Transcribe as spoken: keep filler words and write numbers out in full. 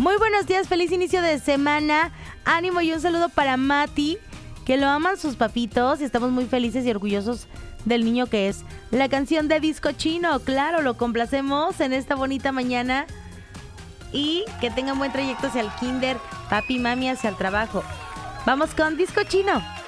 Muy buenos días, feliz inicio de semana. Ánimo y un saludo para Mati, que lo aman sus papitos y estamos muy felices y orgullosos del niño que es. La canción de Disco Chino, claro, lo complacemos en esta bonita mañana. Y que tengan buen trayecto hacia el kinder, papi y mami hacia el trabajo. Vamos con Disco Chino.